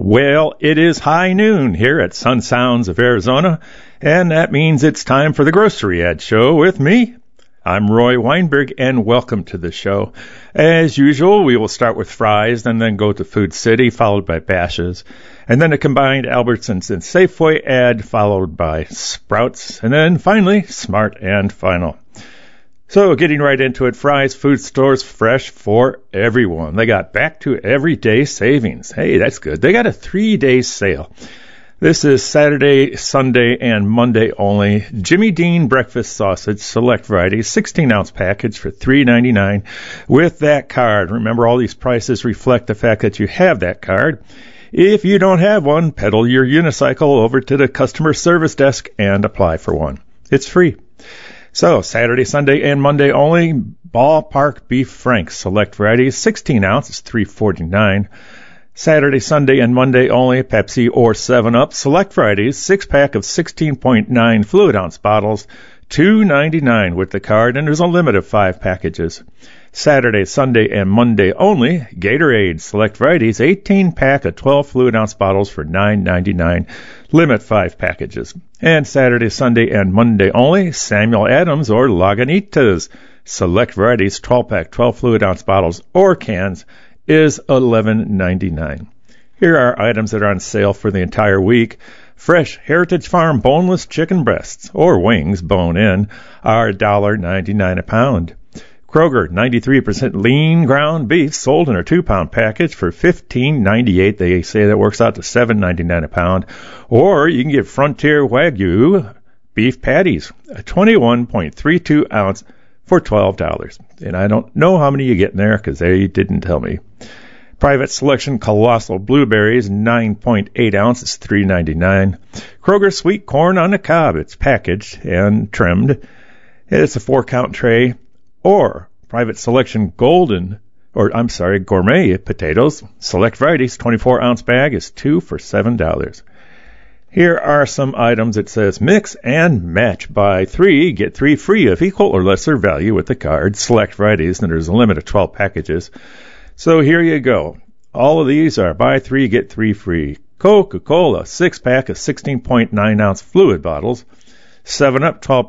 Well, it is high noon here at Sun Sounds of Arizona, and that means it's time for the Grocery Ad Show with me. I'm Roy Weinberg, and welcome to the show. As usual, we will start with Fry's and then go to Food City, followed by Bash's, and then a combined Albertsons and Safeway ad, followed by Sprouts, and then finally, Smart and Final. So getting right into it, Fry's Food Stores, fresh for everyone. They got back to everyday savings. Hey, that's good. They got a 3-day sale. This is Saturday, Sunday, and Monday only. Jimmy Dean breakfast sausage, select variety, 16-ounce package for $3.99 with that card. Remember, all these prices reflect the fact that you have that card. If you don't have one, pedal your unicycle over to the customer service desk and apply for one. It's free. So, Saturday, Sunday, and Monday only, Ballpark Beef Franks, select varieties, 16 ounces, $3.49. Saturday, Sunday, and Monday only, Pepsi or 7-Up, select varieties, 6-pack of 16.9 fluid ounce bottles, $2.99 with the card, and there's a limit of 5 packages. Saturday, Sunday, and Monday only, Gatorade, select varieties, 18-pack of 12 fluid ounce bottles for $9.99, limit 5 packages. And Saturday, Sunday, and Monday only, Samuel Adams or Lagunitas, select varieties, 12-pack, 12 fluid ounce bottles or cans, is $11.99. Here are items that are on sale for the entire week. Fresh Heritage Farm boneless chicken breasts or wings, bone-in, are $1.99 a pound. Kroger 93% lean ground beef sold in a 2-pound package for $15.98. They say that works out to $7.99 a pound. Or you can get Frontier Wagyu beef patties, a 21.32 ounce for $12. And I don't know how many you get in there because they didn't tell me. Private Selection Colossal Blueberries, 9.8 ounces, $3.99. Kroger Sweet Corn on the Cob, it's packaged and trimmed. It's a 4-count tray. Or Private Selection Gourmet potatoes, select varieties, 24-ounce bag is $2 for $7. Here are some items. It says mix and match. Buy 3, get 3 free of equal or lesser value with the card. Select varieties, and there's a limit of 12 packages. So here you go. All of these are buy 3, get 3 free. Coca-Cola, 6-pack of 16.9 ounce fluid bottles. 7-Up, 12